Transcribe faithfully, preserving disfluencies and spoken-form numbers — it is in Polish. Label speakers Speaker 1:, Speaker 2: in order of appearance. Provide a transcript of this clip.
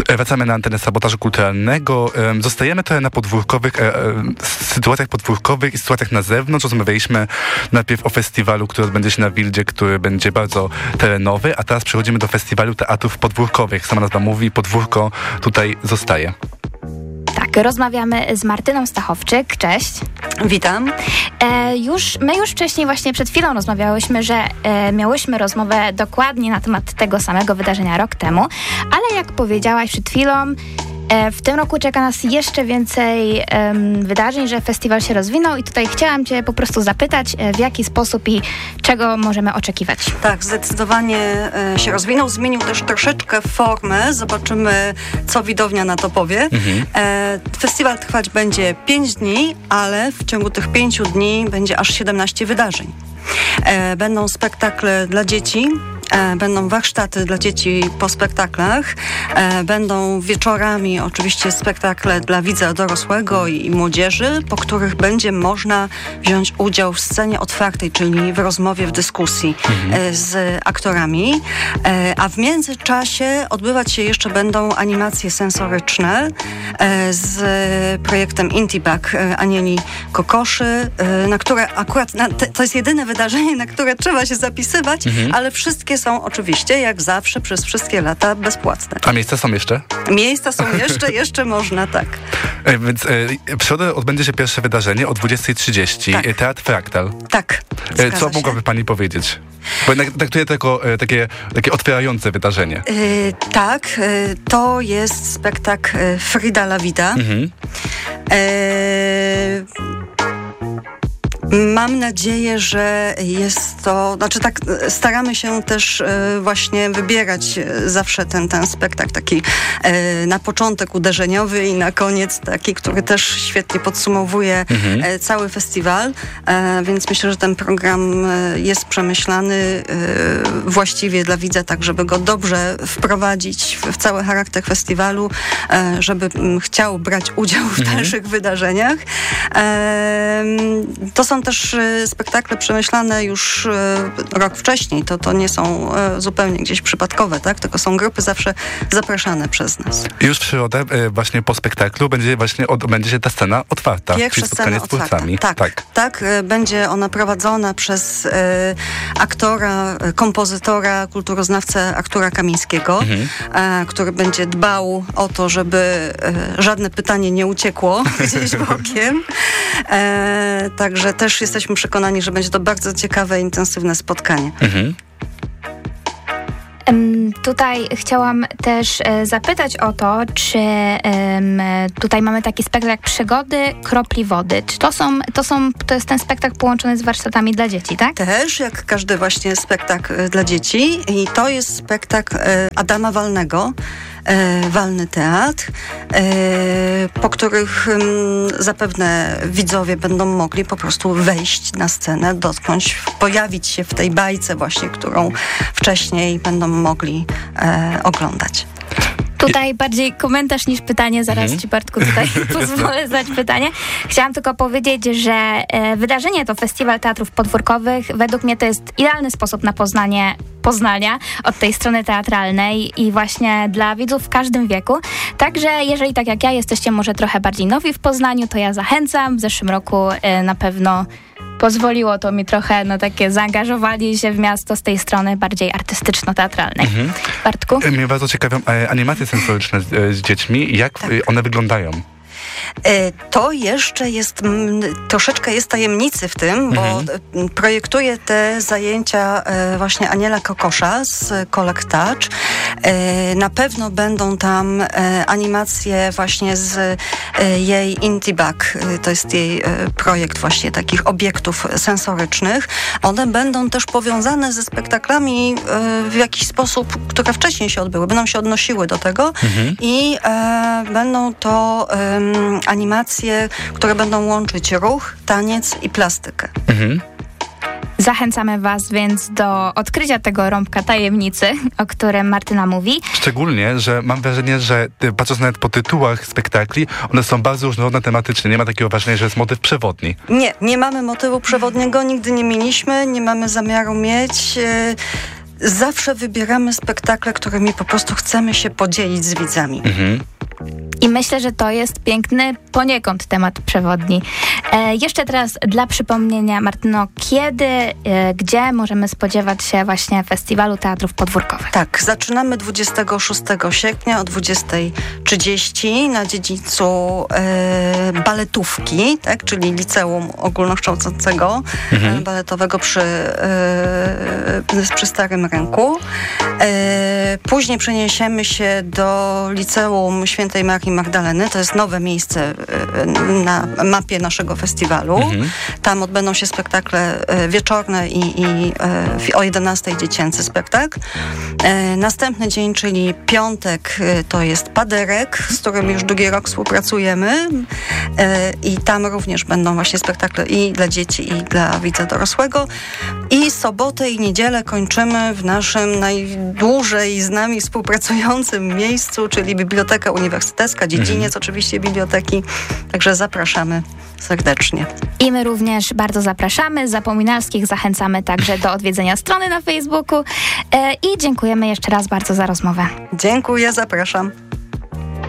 Speaker 1: Wracamy na antenę Sabotażu Kulturalnego. Zostajemy trochę na podwórkowych, e, e, sytuacjach podwórkowych i sytuacjach na zewnątrz. Rozmawialiśmy najpierw o festiwalu, który odbędzie się na Wildzie, który będzie bardzo terenowy, a teraz przechodzimy do festiwalu teatrów podwórkowych. Sama nazwa mówi, podwórko tutaj zostaje.
Speaker 2: Tak, rozmawiamy z Martyną Stachowczyk. Cześć.
Speaker 3: Witam.
Speaker 2: E, już, my już wcześniej właśnie przed chwilą rozmawiałyśmy, że e, miałyśmy rozmowę dokładnie na temat tego samego wydarzenia rok temu, ale jak powiedziałaś przed chwilą, e, w tym roku czeka nas jeszcze więcej e, wydarzeń, że festiwal się rozwinął i tutaj chciałam Cię po prostu zapytać, e, w jaki sposób i czego możemy oczekiwać.
Speaker 3: Tak, zdecydowanie e, się rozwinął, zmienił też troszeczkę formę, zobaczymy, co widownia na to powie. Mhm. E, festiwal trwać będzie pięć dni, ale w ciągu tych pięciu dni będzie aż siedemnaście wydarzeń. E, będą spektakle dla dzieci, E, będą warsztaty dla dzieci po spektaklach, e, będą wieczorami oczywiście spektakle dla widza dorosłego i, i młodzieży, po których będzie można wziąć udział w scenie otwartej, czyli w rozmowie, w dyskusji mhm. e, z aktorami, e, a w międzyczasie odbywać się jeszcze będą animacje sensoryczne e, z projektem Intibak e, Anieli Kokoszy, e, na które akurat, na, te, to jest jedyne wydarzenie, na które trzeba się zapisywać, mhm. ale wszystkie są oczywiście, jak zawsze, przez wszystkie lata bezpłatne.
Speaker 1: A miejsca są jeszcze?
Speaker 3: Miejsca są jeszcze, jeszcze można, tak.
Speaker 1: E, więc e, w środę odbędzie się pierwsze wydarzenie o dwudziestej trzydzieści. Tak. Teatr Fraktal.
Speaker 3: Tak.
Speaker 1: E, co mogłaby Pani powiedzieć? Bo jednak traktuje tylko e, takie, takie otwierające wydarzenie.
Speaker 3: E, tak, e, to jest spektakl e, Frida la Vida. Mhm. E, Mam nadzieję, że jest to, znaczy tak staramy się też e, właśnie wybierać zawsze ten, ten spektakl taki e, na początek uderzeniowy i na koniec taki, który też świetnie podsumowuje mhm. e, cały festiwal, e, więc myślę, że ten program e, jest przemyślany e, właściwie dla widza, tak żeby go dobrze wprowadzić w, w cały charakter festiwalu, e, żeby m, chciał brać udział w mhm. dalszych wydarzeniach. E, to są też spektakle przemyślane już rok wcześniej. To, to nie są zupełnie gdzieś przypadkowe, tak? Tylko są grupy zawsze zapraszane przez nas.
Speaker 1: Już w środę właśnie po spektaklu będzie właśnie od, będzie się ta scena otwarta.
Speaker 3: Pierwsza scena otwarta. Tak, tak, tak. Będzie ona prowadzona przez e, aktora, kompozytora, kulturoznawcę Artura Kamińskiego, mhm. e, który będzie dbał o to, żeby e, żadne pytanie nie uciekło gdzieś bokiem. E, także też jesteśmy przekonani, że będzie to bardzo ciekawe, intensywne spotkanie. Mhm.
Speaker 2: Um, tutaj chciałam też e, zapytać o to, czy um, tutaj mamy taki spektakl jak Przygody Kropli Wody. Czy to są, to są, to jest ten spektakl połączony z warsztatami dla dzieci, tak?
Speaker 3: Też, jak każdy właśnie spektakl dla dzieci. I to jest spektakl e, Adama Walnego. E, Walny Teatr, e, po których m, zapewne widzowie będą mogli po prostu wejść na scenę, dotknąć, pojawić się w tej bajce właśnie, którą wcześniej będą mogli e, oglądać.
Speaker 2: Tutaj bardziej komentarz niż pytanie. Zaraz mhm. Ci, Bartku, tutaj pozwolę zadać pytanie. Chciałam tylko powiedzieć, że e, wydarzenie to Festiwal Teatrów Podwórkowych. Według mnie to jest idealny sposób na poznanie Poznania od tej strony teatralnej i właśnie dla widzów w każdym wieku. Także jeżeli tak jak ja jesteście może trochę bardziej nowi w Poznaniu, to ja zachęcam. W zeszłym roku e, na pewno pozwoliło to mi trochę na takie zaangażowanie się w miasto z tej strony bardziej artystyczno-teatralnej. Mhm. Bartku?
Speaker 1: Mnie bardzo ciekawią e, animacje sensoryczne z, z dziećmi. Jak tak. one wyglądają?
Speaker 3: To jeszcze jest, troszeczkę jest tajemnicy w tym, mhm. bo projektuje te zajęcia właśnie Aniela Kokosza z Collect Touch. Na pewno będą tam animacje właśnie z jej Intibak. To jest jej projekt właśnie takich obiektów sensorycznych. One będą też powiązane ze spektaklami w jakiś sposób, które wcześniej się odbyły. Będą się odnosiły do tego mhm. i będą to animacje, które będą łączyć ruch, taniec i plastykę. Mhm.
Speaker 2: Zachęcamy Was więc do odkrycia tego rąbka tajemnicy, o którym Martyna mówi.
Speaker 1: Szczególnie, że mam wrażenie, że patrząc nawet po tytułach spektakli, one są bardzo różnorodne tematycznie. Nie ma takiego wrażenia, że jest motyw przewodni.
Speaker 3: Nie, nie mamy motywu przewodniego, nigdy nie mieliśmy, nie mamy zamiaru mieć. zawsze wybieramy spektakle, którymi po prostu chcemy się podzielić z widzami.
Speaker 1: Mhm.
Speaker 2: I myślę, że to jest piękny poniekąd temat przewodni. E, jeszcze teraz dla przypomnienia, Martyno, kiedy, e, gdzie możemy spodziewać się właśnie Festiwalu Teatrów Podwórkowych?
Speaker 3: Tak, zaczynamy dwudziestego szóstego sierpnia o dwudziesta trzydzieści na dziedzińcu e, baletówki, tak, czyli Liceum Ogólnokształcącego mhm. Baletowego przy, e, przy Starym Rynku. E, później przeniesiemy się do Liceum Świętej Marii Magdaleny. To jest nowe miejsce na mapie naszego festiwalu. Mhm. Tam odbędą się spektakle wieczorne i, i o jedenastej dziecięcy spektakl. Następny dzień, czyli piątek, to jest Paderek, z którym już drugi rok współpracujemy i tam również będą właśnie spektakle i dla dzieci, i dla widza dorosłego. I sobotę i niedzielę kończymy w naszym najdłużej z nami współpracującym miejscu, czyli Biblioteka Uniwersytecka, dziedziniec mhm. oczywiście biblioteki. Także zapraszamy serdecznie.
Speaker 2: I my również bardzo zapraszamy. Zapominalskich zachęcamy także do odwiedzenia strony na Facebooku. E, I dziękujemy jeszcze raz bardzo za rozmowę.
Speaker 3: Dziękuję, zapraszam.